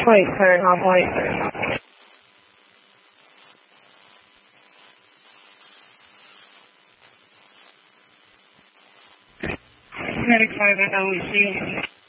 Wait, turn off, wait. Medic 5 at OEC.